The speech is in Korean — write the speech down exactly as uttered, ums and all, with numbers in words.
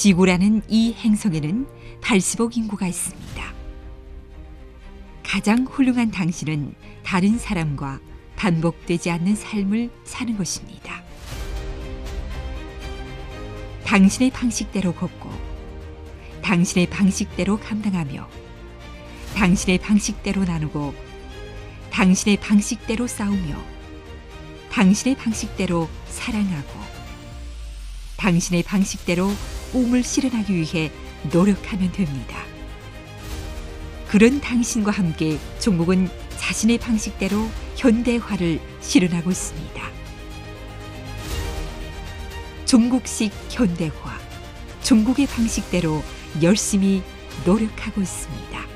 지구라는 이 행성에는 팔십억 인구가 있습니다. 가장 훌륭한 당신은 다른 사람과 반복되지 않는 삶을 사는 것입니다. 당신의 방식대로 걷고 당신의 방식대로 감당하며 당신의 방식대로 나누고 당신의 방식대로 싸우며 당신의 방식대로 사랑하고 당신의 방식대로 꿈을 실현하기 위해 노력하면 됩니다. 그런 당신과 함께 종국은 자신의 방식대로 현대화를 실현하고 있습니다. 종국식 현대화, 종국의 방식대로 열심히 노력하고 있습니다.